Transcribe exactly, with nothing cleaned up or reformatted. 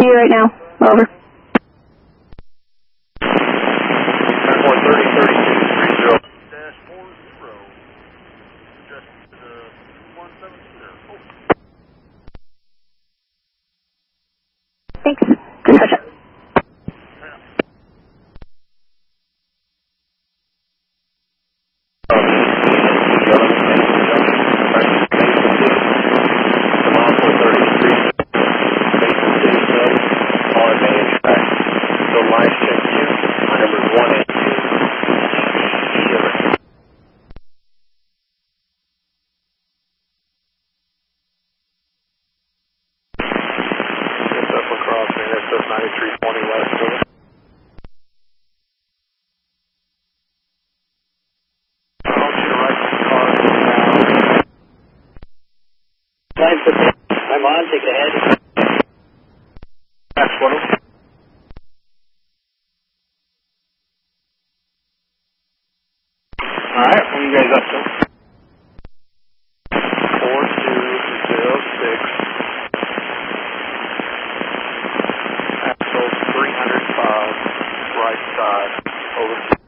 you right now. Over. Airport thirty thirty-two three zero. Dash four zero. Just uh, one seven zero. Thanks. Good touch up. ninety-three twenty west of it. I'm on, take it ahead. That's one of them. Alright, what are you guys up to? four two zero six. Axle three hundred five, right side, over.